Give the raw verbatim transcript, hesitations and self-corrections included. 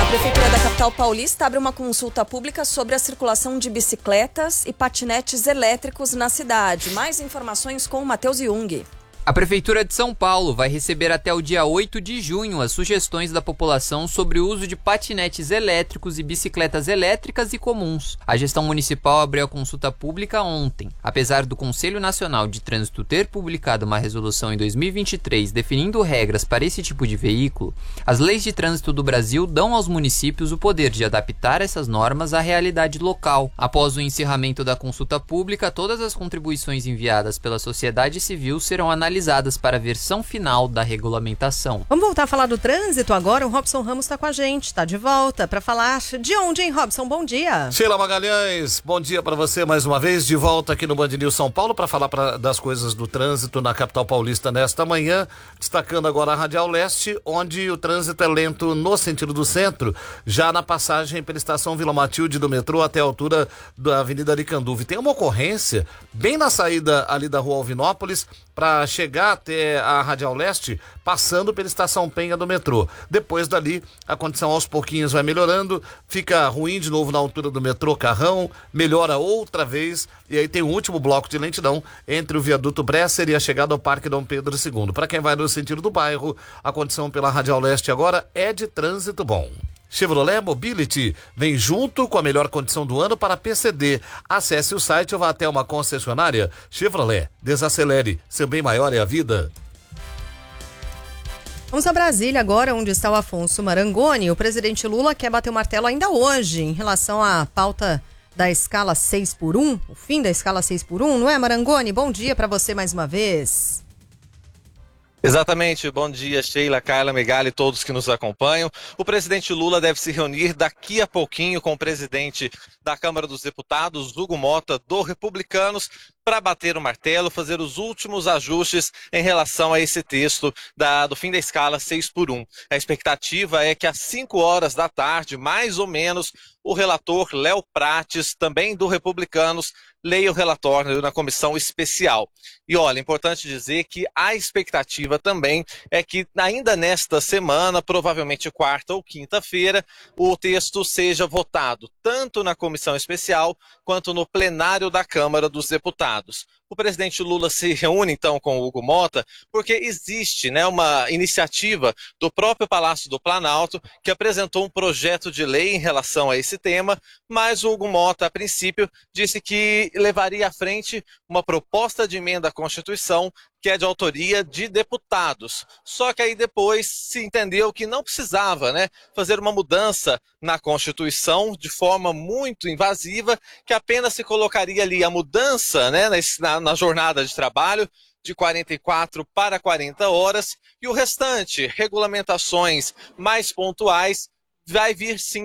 A Prefeitura da capital paulista abre uma consulta pública sobre a circulação de bicicletas e patinetes elétricos na cidade. Mais informações com o Matheus Jung. A Prefeitura de São Paulo vai receber até o dia oito de junho as sugestões da população sobre o uso de patinetes elétricos e bicicletas elétricas e comuns. A gestão municipal abriu a consulta pública ontem. Apesar do Conselho Nacional de Trânsito ter publicado uma resolução em dois mil e vinte e três definindo regras para esse tipo de veículo, as leis de trânsito do Brasil dão aos municípios o poder de adaptar essas normas à realidade local. Após o encerramento da consulta pública, todas as contribuições enviadas pela sociedade civil serão analisadas para a versão final da regulamentação. Vamos voltar a falar do trânsito agora. O Robson Ramos está com a gente, está de volta para falar de onde, hein, Robson? Bom dia. Sheila Magalhães, bom dia para você mais uma vez, de volta aqui no Band News São Paulo para falar pra, das coisas do trânsito na capital paulista nesta manhã, destacando agora a Radial Leste, onde o trânsito é lento no sentido do centro, já na passagem pela estação Vila Matilde do metrô até a altura da Avenida Aricanduva. Tem uma ocorrência bem na saída ali da Rua Alvinópolis para chegar até a Radial Leste, passando pela Estação Penha do metrô. Depois dali, a condição aos pouquinhos vai melhorando, fica ruim de novo na altura do metrô Carrão, melhora outra vez, e aí tem o último bloco de lentidão entre o viaduto Bresser e a chegada ao Parque Dom Pedro segundo. Para quem vai no sentido do bairro, a condição pela Radial Leste agora é de trânsito bom. Chevrolet Mobility vem junto com a melhor condição do ano para P C D. Acesse o site ou vá até uma concessionária. Chevrolet, desacelere, seu bem maior é a vida. Vamos a Brasília agora, onde está o Afonso Marangoni. O presidente Lula quer bater o martelo ainda hoje em relação à pauta da escala seis por um, o fim da escala seis por um, não é, Marangoni? Bom dia para você mais uma vez. Exatamente, bom dia Sheila, Carla, Megali e todos que nos acompanham. O presidente Lula deve se reunir daqui a pouquinho com o presidente da Câmara dos Deputados, Hugo Motta, do Republicanos, para bater o martelo, fazer os últimos ajustes em relação a esse texto da, do fim da escala seis por um. A expectativa é que às cinco horas da tarde, mais ou menos, o relator Léo Prates, também do Republicanos, leia o relatório na comissão especial. E olha, é importante dizer que a expectativa também é que ainda nesta semana, provavelmente quarta ou quinta-feira, o texto seja votado tanto na comissão especial quanto no plenário da Câmara dos Deputados. O presidente Lula se reúne então com o Hugo Motta porque existe, né, uma iniciativa do próprio Palácio do Planalto que apresentou um projeto de lei em relação a esse tema, mas o Hugo Motta, a princípio, disse que levaria à frente uma proposta de emenda à Constituição que é de autoria de deputados. Só que aí depois se entendeu que não precisava, né, fazer uma mudança na Constituição de forma muito invasiva, que apenas se colocaria ali a mudança, né, na, na jornada de trabalho de quarenta e quatro para quarenta horas e o restante, regulamentações mais pontuais, vai vir sim